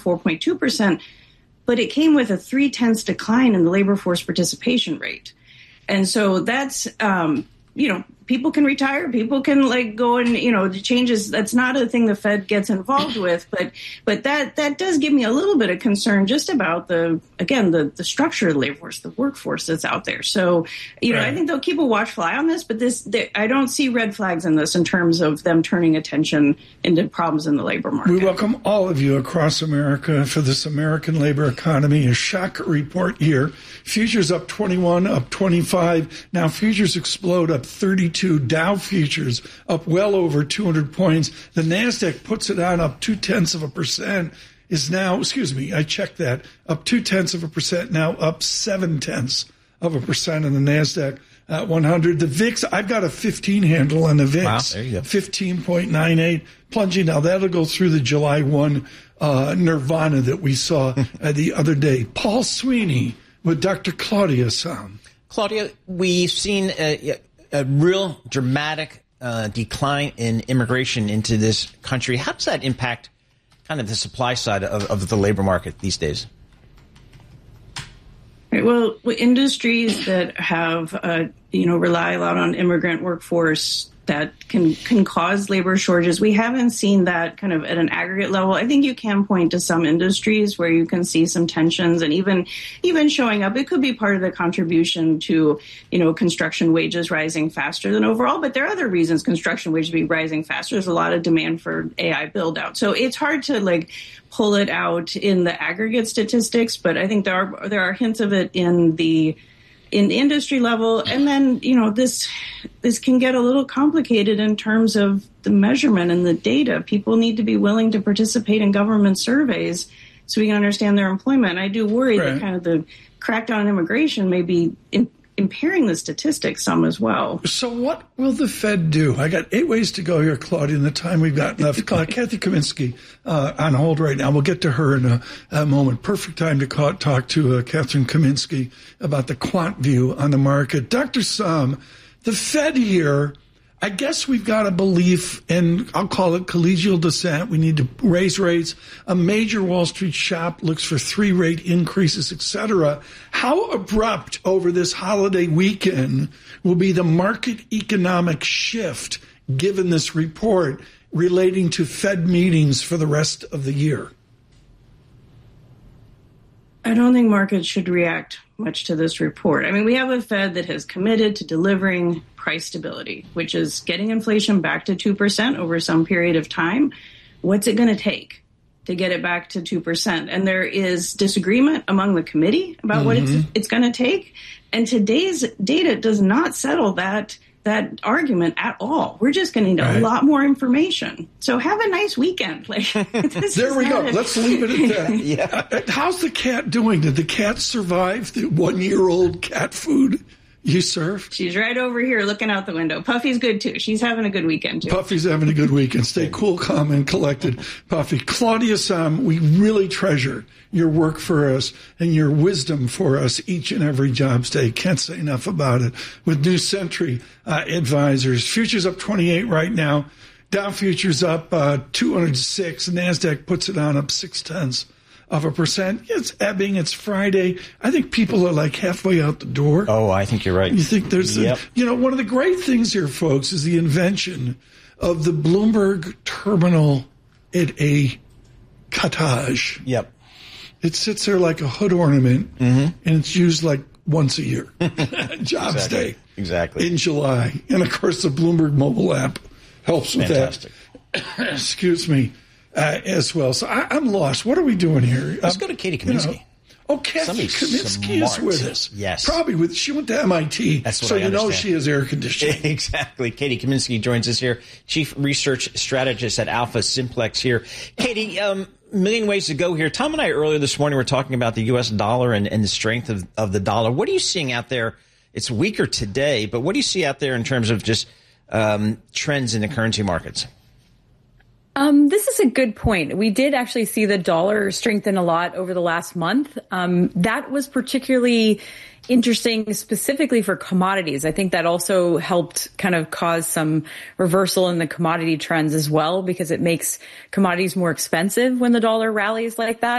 4.2%, but it came with a 0.3 decline in the labor force participation rate. And so that's, people can retire, people can go and, the changes. That's not a thing the Fed gets involved with. But that does give me a little bit of concern just about the structure of the labor force, the workforce that's out there. So, right. I think they'll keep a watchful eye on this, but I don't see red flags in this in terms of them turning attention into problems in the labor market. We welcome all of you across America for this American labor economy. A shock report here. Futures up 21, up 25. Now futures explode up 32. Dow futures up well over 200 points. The NASDAQ puts it on up 0.2%. Is now, I checked that, up 0.2%, now up 0.7% in the NASDAQ 100. The VIX, I've got a 15 handle on the VIX. Wow, there you go. 15.98, plunging. Now that'll go through the July 1 nirvana that we saw the other day. Paul Sweeney with Dr. Claudia Sahm. Claudia, we've seen a real dramatic decline in immigration into this country. How does that impact kind of the supply side of the labor market these days? Right, well, industries that have, rely a lot on immigrant workforce that can cause labor shortages. We haven't seen that kind of at an aggregate level. I think you can point to some industries where you can see some tensions and even showing up. It could be part of the contribution to, construction wages rising faster than overall. But there are other reasons construction wages be rising faster. There's a lot of demand for AI build out. So it's hard to pull it out in the aggregate statistics. But I think there are hints of it in the industry level. And then, this can get a little complicated in terms of the measurement and the data. People need to be willing to participate in government surveys so we can understand their employment. And I do worry that kind of the crackdown on immigration may be impairing the statistics some as well. So what will the Fed do? I got 8 ways to go here, Claudia, in the time we've got left. Kathy Kaminsky on hold right now. We'll get to her in a moment. Perfect time to talk to Catherine Kaminsky about the quant view on the market. Dr. Sahm, the Fed here, I guess we've got a belief in, I'll call it collegial descent. We need to raise rates. A major Wall Street shop looks for 3 rate increases, et cetera. How abrupt over this holiday weekend will be the market economic shift given this report relating to Fed meetings for the rest of the year? I don't think markets should react much to this report. I mean, we have a Fed that has committed to delivering price stability, which is getting inflation back to 2% over some period of time. What's it going to take to get it back to 2%? And there is disagreement among the committee about what it's going to take. And today's data does not settle that argument at all. We're just going to need a lot more information. So have a nice weekend. There we go. Let's leave it at that. Yeah. How's the cat doing? Did the cat survive the 1-year-old cat food you served? She's right over here looking out the window. Puffy's good, too. She's having a good weekend, too. Puffy's having a good weekend. Stay cool, calm, and collected. Puffy. Claudia Sahm, we really treasure your work for us and your wisdom for us each and every jobs day. Can't say enough about it. With New Century Advisors. Futures up 28 right now. Dow futures up 206. NASDAQ puts it on up 0.6%. It's ebbing. It's Friday. I think people are halfway out the door. Oh, I think you're right. You think there's, one of the great things here, folks, is the invention of the Bloomberg terminal at a cottage. Yep. It sits there like a hood ornament, and it's used once a year. Jobs Day. Exactly. In July. And, of course, the Bloomberg mobile app helps with Fantastic. that. Excuse me. As well. So I'm lost. What are we doing here? Let's go to Katie Kaminsky. Kathy Kaminsky is with us. Yes. Probably she went to MIT. That's what so I you understand. know she has air conditioning. Exactly. Katie Kaminsky joins us here, Chief Research Strategist at Alpha Simplex here. Katie, a million ways to go here. Tom and I earlier this morning were talking about the U.S. dollar and the strength of the dollar. What are you seeing out there? It's weaker today, but what do you see out there in terms of just trends in the currency markets? This is a good point. We did actually see the dollar strengthen a lot over the last month. That was particularly interesting specifically for commodities. I think that also helped kind of cause some reversal in the commodity trends as well, because it makes commodities more expensive when the dollar rallies like that.